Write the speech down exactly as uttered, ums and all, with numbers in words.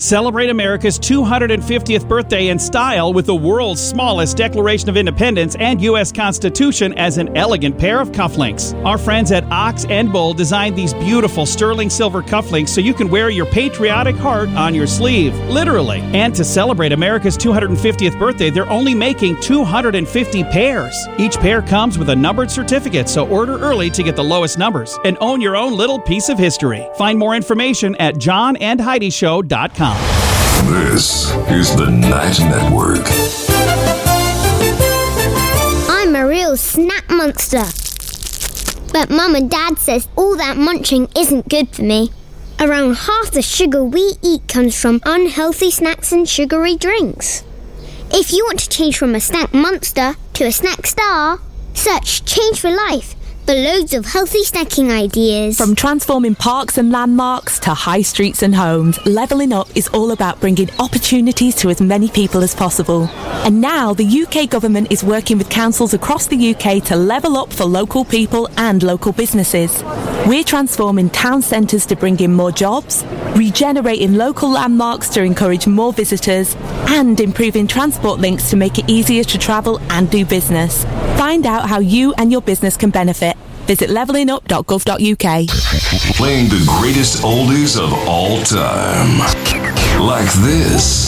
Celebrate America's two hundred fiftieth birthday in style with the world's smallest Declaration of Independence and U S Constitution as an elegant pair of cufflinks. Our friends at Ox and Bull designed these beautiful sterling silver cufflinks so you can wear your patriotic heart on your sleeve, literally. And to celebrate America's two hundred fiftieth birthday, they're only making two hundred fifty pairs. Each pair comes with a numbered certificate, so order early to get the lowest numbers and own your own little piece of history. Find more information at john and heidi show dot com. This is the Night Network. I'm a real snack monster. But Mum and Dad says all that munching isn't good for me. Around half the sugar we eat comes from unhealthy snacks and sugary drinks. If you want to change from a snack monster to a snack star, search Change for Life for loads of healthy snacking ideas. From transforming parks and landmarks to high streets and homes, Levelling Up is all about bringing opportunities to as many people as possible. And now the U K government is working with councils across the U K to level up for local people and local businesses. We're transforming town centres to bring in more jobs, regenerating local landmarks to encourage more visitors, and improving transport links to make it easier to travel and do business. Find out how you and your business can benefit. Visit levelling up dot gov dot U K. Playing the greatest oldies of all time. Like this.